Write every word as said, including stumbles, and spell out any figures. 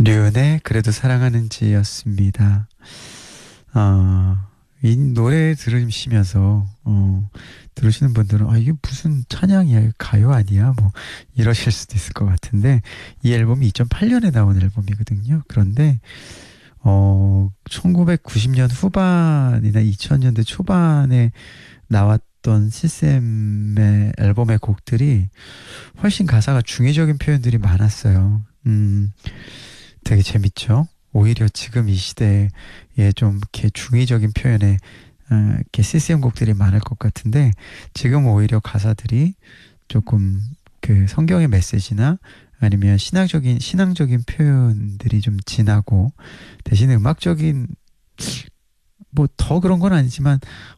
류네 그래도 사랑하는지였습니다. 아, 이 노래 들으시면서 어, 들으시는 분들은 아 이게 무슨 찬양이야 가요 아니야 뭐 이러실 수도 있을 것 같은데 이 앨범이 이천팔 년에 나온 앨범이거든요. 그런데 어 천구백구십 년 후반이나 이천 년대 초반에 나왔던 시스템의 앨범의 곡들이 훨씬 가사가 중의적인 표현들이 많았어요. 음, 되게 재밌죠? 오히려 지금 이 시대에 좀 이렇게 중의적인 표현에 어, 이렇게 씨씨엠 곡들이 많을 것 같은데 지금 오히려 가사들이 조금 그 성경의 메시지나 아니면 신앙적인 신앙적인 표현들이 좀 진하고 대신에 음악적인 뭐 더 그런 건 아니지만